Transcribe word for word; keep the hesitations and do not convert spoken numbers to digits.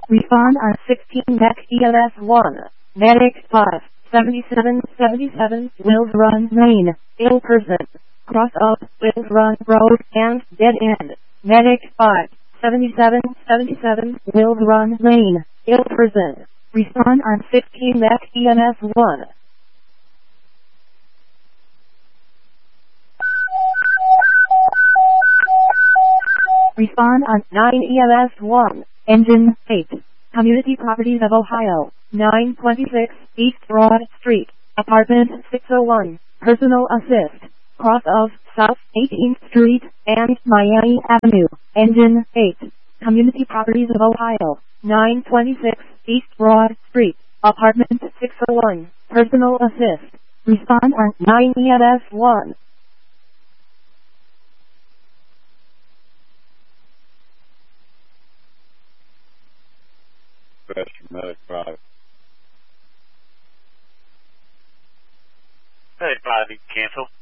Respond on sixteen M E C E L S one. Medic five seventy-seven seventy-seven Wills Run Lane. Ill person. Cross up Wills Run Road and dead end. Medic five seventy-seven seventy-seven Wills Run Lane. Ill person. Respond on sixteen M E C E L S one. Respond on nine E L S one. Engine eight. Community Properties of Ohio. nine twenty-six East Broad Street. Apartment six oh one. Personal assist. Cross of South eighteenth Street and Miami Avenue. Engine eight. Community Properties of Ohio. nine twenty-six East Broad Street. Apartment six oh one. Personal assist. Respond on nine E L S one. Medic five. Medic five, you can cancel.